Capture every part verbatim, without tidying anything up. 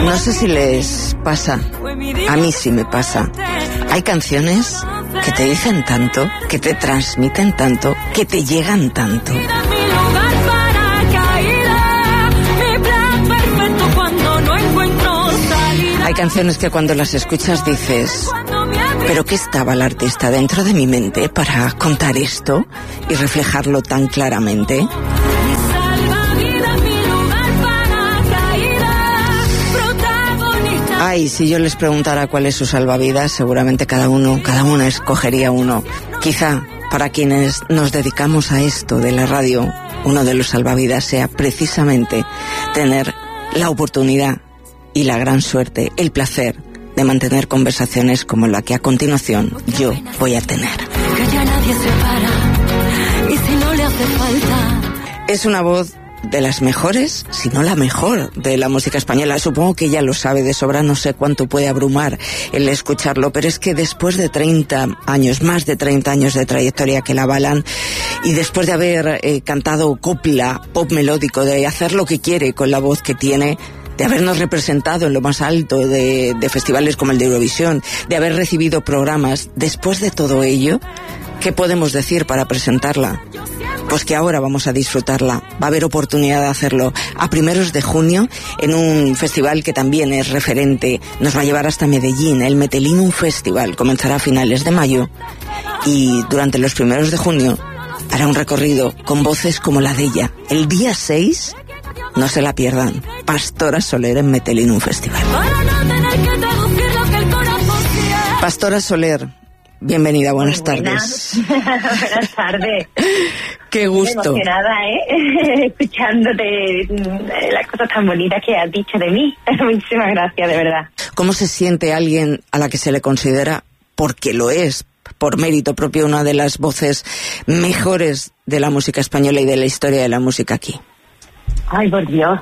No sé si les pasa, a mí sí me pasa. Hay canciones que te dicen tanto, que te transmiten tanto, que te llegan tanto. Hay canciones que cuando las escuchas dices, ¿pero qué estaba el artista dentro de mi mente para contar esto y reflejarlo tan claramente? Ay, si yo les preguntara cuál es su salvavidas, seguramente cada uno, cada una escogería uno. Quizá para quienes nos dedicamos a esto de la radio, uno de los salvavidas sea precisamente tener la oportunidad y la gran suerte, el placer de mantener conversaciones como la que a continuación yo voy a tener. Que ya nadie se para, y si no le hace falta. Es una voz de las mejores, si no la mejor, de la música española. Supongo que ella lo sabe de sobra, no sé cuánto puede abrumar el escucharlo, pero es que después de treinta años, más de treinta años de trayectoria que la avalan, y después de haber eh, cantado copla, pop melódico, de hacer lo que quiere con la voz que tiene, de habernos representado en lo más alto de, de festivales como el de Eurovisión, de haber recibido programas, después de todo ello, ¿qué podemos decir para presentarla? Pues que ahora vamos a disfrutarla. Va a haber oportunidad de hacerlo a primeros de junio en un festival que también es referente. Nos va a llevar hasta Medellín, el Metelinum Festival. Comenzará a finales de mayo y durante los primeros de junio hará un recorrido con voces como la de ella. El día seis, no se la pierdan, Pastora Soler en Metelinum Festival. Pastora Soler, bienvenida, buenas, buenas tardes. Buenas tardes. Qué gusto. Estoy emocionada, ¿eh? Escuchándote las cosas tan bonitas que has dicho de mí. Muchísimas gracias, de verdad. ¿Cómo se siente alguien a la que se le considera, porque lo es, por mérito propio, una de las voces mejores de la música española y de la historia de la música aquí? Ay, por Dios.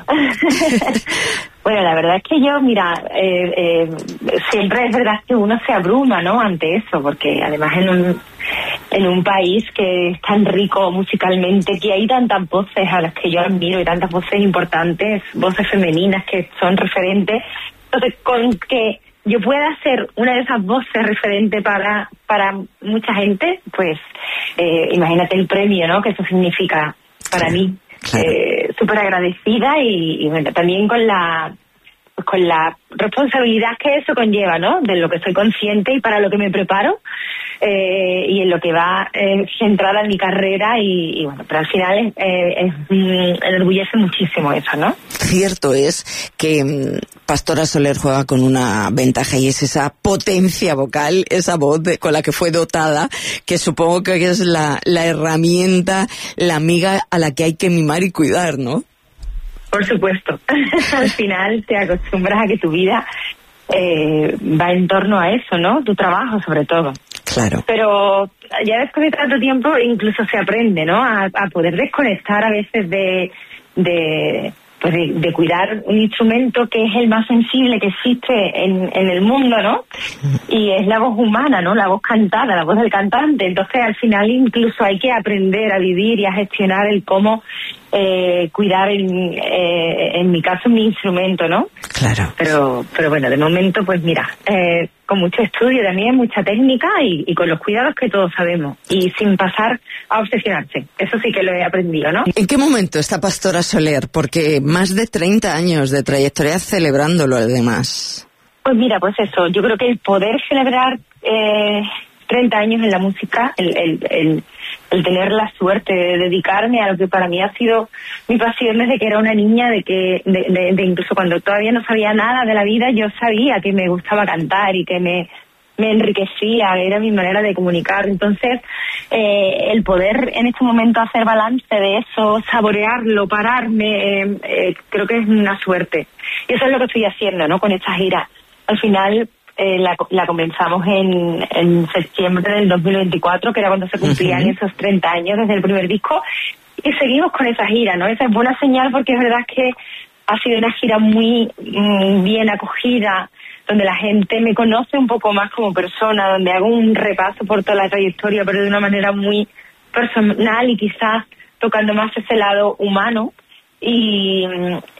Bueno, la verdad es que yo, mira, eh, eh, siempre es verdad que uno se abruma, ¿no?, ante eso, porque además en un en un país que es tan rico musicalmente, que hay tantas voces a las que yo admiro y tantas voces importantes, voces femeninas que son referentes, entonces con que yo pueda ser una de esas voces referente para para mucha gente, pues eh, imagínate el premio, ¿no?, que eso significa para mí. Claro. Eh, súper agradecida y, y bueno, también con la pues con la responsabilidad que eso conlleva, ¿no?, de lo que soy consciente y para lo que me preparo, eh, y en lo que va eh, centrada en mi carrera y, y bueno, pero al final eh, es, mm, enorgullece muchísimo eso, ¿no? Cierto es que mm, Pastora Soler juega con una ventaja y es esa potencia vocal, esa voz de, con la que fue dotada, que supongo que es la, la herramienta, la amiga a la que hay que mimar y cuidar, ¿no? Por supuesto. Al final te acostumbras a que tu vida eh, va en torno a eso, ¿no? Tu trabajo, sobre todo. Claro. Pero ya después de tanto tiempo incluso se aprende, ¿no?, a, a poder desconectar a veces de... de pues de, de cuidar un instrumento que es el más sensible que existe en, en el mundo, ¿no? Y es la voz humana, ¿no?, la voz cantada, la voz del cantante. Entonces al final incluso hay que aprender a vivir y a gestionar el cómo eh, cuidar en, eh, en mi caso mi instrumento, ¿no? Claro. Pero pero bueno, de momento pues mira, eh, con mucho estudio también, mucha técnica y, y con los cuidados que todos sabemos y sin pasar a obsesionarse. Eso sí que lo he aprendido, ¿no? ¿En qué momento está Pastora Soler? Porque más de treinta años de trayectoria celebrándolo además. Pues mira, pues eso, yo creo que el poder celebrar eh, treinta años en la música, el, el, el, el tener la suerte de dedicarme a lo que para mí ha sido mi pasión desde que era una niña, de que de, de, de incluso cuando todavía no sabía nada de la vida, yo sabía que me gustaba cantar y que me, me enriquecía, era mi manera de comunicar. Entonces, eh, el poder en este momento hacer balance de eso, saborearlo, pararme, eh, eh, creo que es una suerte. Y eso es lo que estoy haciendo, ¿no?, con esta gira. Al final eh, la, la comenzamos en, en septiembre del dos mil veinticuatro, que era cuando se cumplían uh-huh. esos treinta años desde el primer disco, y seguimos con esa gira, ¿no? Esa es buena señal porque es verdad que ha sido una gira muy mm, bien acogida, donde la gente me conoce un poco más como persona, donde hago un repaso por toda la trayectoria, pero de una manera muy personal y quizás tocando más ese lado humano. Y,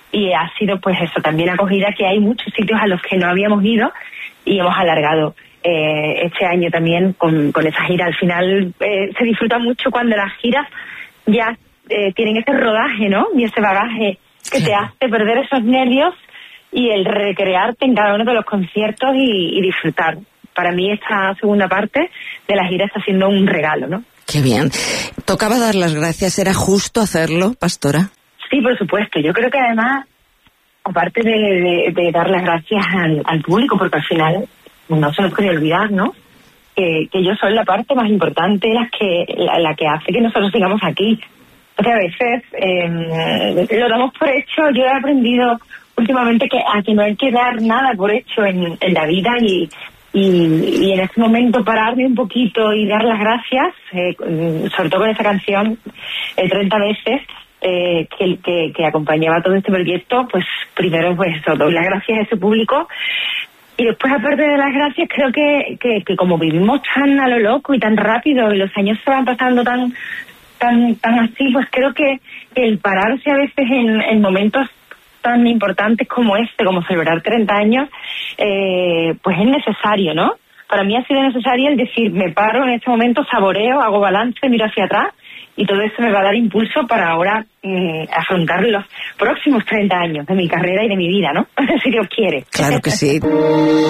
y ha sido pues eso, también acogida, que hay muchos sitios a los que no habíamos ido y hemos alargado eh, este año también con, con esa gira. Al final eh, se disfruta mucho cuando las giras ya eh, tienen ese rodaje, ¿no? Y ese bagaje que te hace perder esos nervios y el recrearte en cada uno de los conciertos y, y disfrutar. Para mí esta segunda parte de la gira está siendo un regalo, ¿no? Qué bien. ¿Tocaba dar las gracias? ¿Era justo hacerlo, Pastora? Sí, por supuesto. Yo creo que además, aparte de, de, de dar las gracias al, al público, porque al final no se nos puede olvidar, ¿no? Que, que ellos son la parte más importante, las que, la, la que hace que nosotros sigamos aquí. Porque a veces eh, lo damos por hecho. Yo he aprendido últimamente que a que no hay que dar nada por hecho en, en la vida y, y, y en este momento pararme un poquito y dar las gracias, eh, sobre todo con esa canción, eh, treinta veces, eh, que, que, que acompañaba todo este proyecto. Pues primero pues eso, doy las gracias a ese público. Y después, aparte de las gracias, creo que, que, que como vivimos tan a lo loco y tan rápido y los años se van pasando tan tan tan así, pues creo que, que el pararse a veces en, en momentos tan importantes como este, como celebrar treinta años, eh, pues es necesario, ¿no? Para mí ha sido necesario el decir, me paro en este momento, saboreo, hago balance, miro hacia atrás, y todo eso me va a dar impulso para ahora eh, afrontar los próximos treinta años de mi carrera y de mi vida, ¿no? Si Dios quiere. Claro que sí.